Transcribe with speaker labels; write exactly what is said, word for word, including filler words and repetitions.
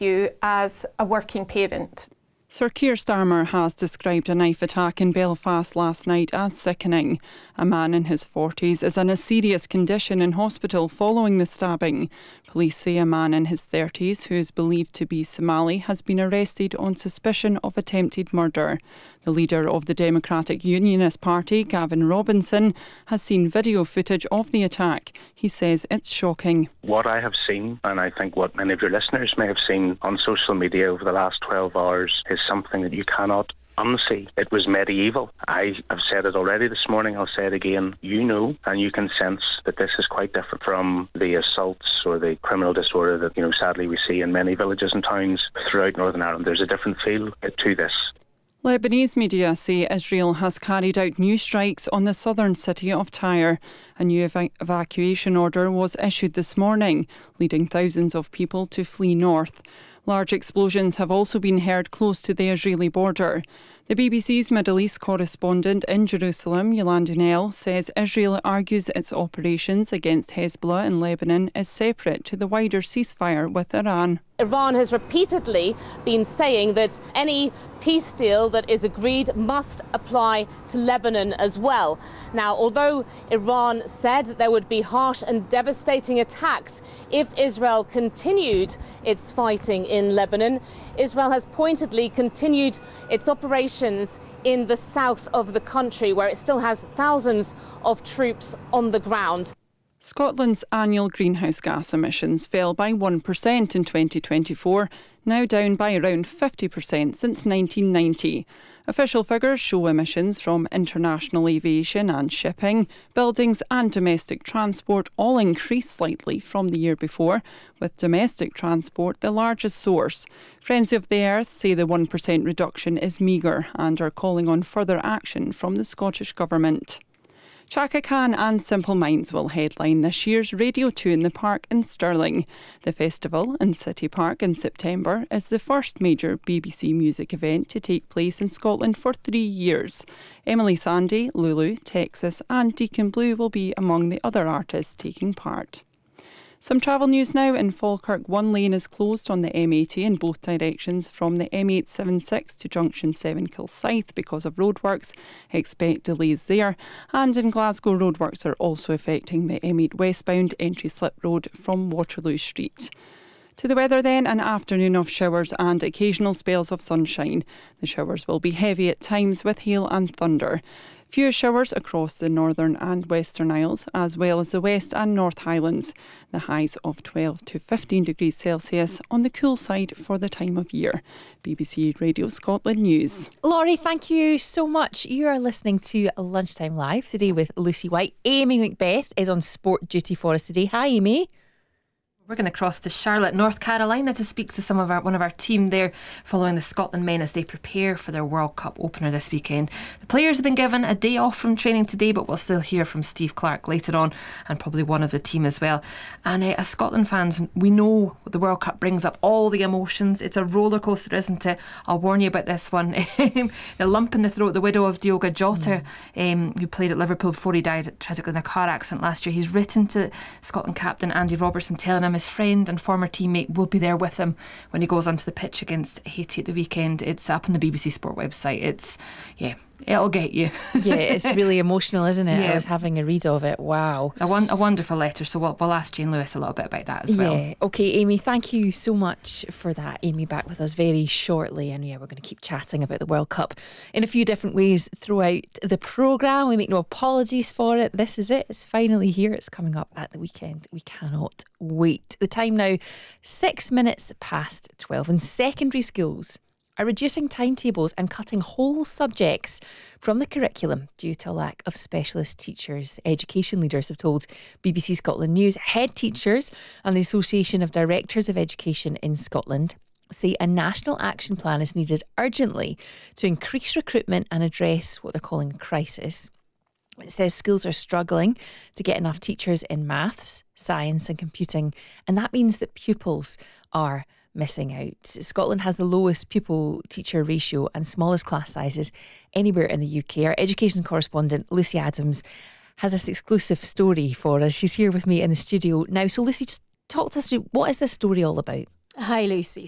Speaker 1: with you as a working parent.
Speaker 2: Sir Keir Starmer has described a knife attack in Belfast last night as sickening. A man in his forties is in a serious condition in hospital following the stabbing. Police say a man in his thirties, who is believed to be Somali, has been arrested on suspicion of attempted murder. The leader of the Democratic Unionist Party, Gavin Robinson, has seen video footage of the attack. He says it's shocking.
Speaker 3: What I have seen, and I think what many of your listeners may have seen on social media over the last twelve hours, is something that you cannot unsee. It was medieval. I have said it already this morning, I'll say it again. You know, and you can sense that this is quite different from the assaults or the criminal disorder that, you know, sadly we see in many villages and towns throughout Northern Ireland. There's a different feel to this.
Speaker 2: Lebanese media say Israel has carried out new strikes on the southern city of Tyre. A new ev- evacuation order was issued this morning, leading thousands of people to flee north. Large explosions have also been heard close to the Israeli border. The B B C's Middle East correspondent in Jerusalem, Yolanda Nell, says Israel argues its operations against Hezbollah in Lebanon is separate to the wider ceasefire with Iran.
Speaker 4: Iran has repeatedly been saying that any peace deal that is agreed must apply to Lebanon as well. Now, although Iran said there would be harsh and devastating attacks if Israel continued its fighting in Lebanon, Israel has pointedly continued its operations in the south of the country, where it still has thousands of troops on the ground.
Speaker 2: Scotland's annual greenhouse gas emissions fell by one percent in twenty twenty-four, now down by around fifty percent since nineteen ninety. Official figures show emissions from international aviation and shipping, buildings and domestic transport all increased slightly from the year before, with domestic transport the largest source. Friends of the Earth say the one percent reduction is meagre and are calling on further action from the Scottish Government. Chaka Khan and Simple Minds will headline this year's Radio two in the Park in Stirling. The festival in City Park in September is the first major B B C music event to take place in Scotland for three years. Emily Sandé, Lulu, Texas and Deacon Blue will be among the other artists taking part. Some travel news now. In Falkirk, one lane is closed on the M eighty in both directions from the M eight seventy-six to junction seven Kilsyth because of roadworks. Expect delays there. And in Glasgow, roadworks are also affecting the M eight westbound entry slip road from Waterloo Street. To the weather then, an afternoon of showers and occasional spells of sunshine. The showers will be heavy at times with hail and thunder. Few showers across the Northern and Western Isles, as well as the West and North Highlands. The highs of twelve to fifteen degrees Celsius on the cool side for the time of year. B B C Radio Scotland News.
Speaker 5: Laurie, thank you so much. You are listening to Lunchtime Live today with Lucy White. Amy Macbeth is on sport duty for us today. Hi, Amy.
Speaker 6: We're going to cross to Charlotte, North Carolina to speak to some of our one of our team there following the Scotland men as they prepare for their World Cup opener this weekend. The players have been given a day off from training today, but we'll still hear from Steve Clarke later on and probably one of the team as well. And uh, as Scotland fans, we know the World Cup brings up all the emotions. It's a roller coaster, isn't it? I'll warn you about this one. The lump in the throat, the widow of Diogo Jota, mm. um, who played at Liverpool before he died tragically in a car accident last year. He's written to Scotland captain Andy Robertson telling him his friend and former teammate will be there with him when he goes onto the pitch against Haiti at the weekend. It's up on the B B C Sport website. It's, yeah, it'll get you.
Speaker 5: Yeah, it's really emotional, isn't it?
Speaker 6: Yeah.
Speaker 5: I was having a read of it. Wow.
Speaker 6: A, one, a wonderful letter. So we'll, we'll ask Jane Lewis a little bit about that as well.
Speaker 5: Yeah. Okay, Amy, thank you so much for that. Amy back with us very shortly. And yeah, we're going to keep chatting about the World Cup in a few different ways throughout the programme. We make no apologies for it. This is it. It's finally here. It's coming up at the weekend. We cannot wait. The time now, six minutes past twelve. In secondary schools are reducing timetables and cutting whole subjects from the curriculum due to a lack of specialist teachers. Education leaders have told B B C Scotland News. Head teachers and the Association of Directors of Education in Scotland say a national action plan is needed urgently to increase recruitment and address what they're calling a crisis. It says schools are struggling to get enough teachers in maths, science and computing, and that means that pupils are missing out. Scotland has the lowest pupil-teacher ratio and smallest class sizes anywhere in the U K. Our education correspondent, Lucy Adams, has this exclusive story for us. She's here with me in the studio now. So Lucy, just talk to us through, what is this story all about?
Speaker 7: Hi Lucy.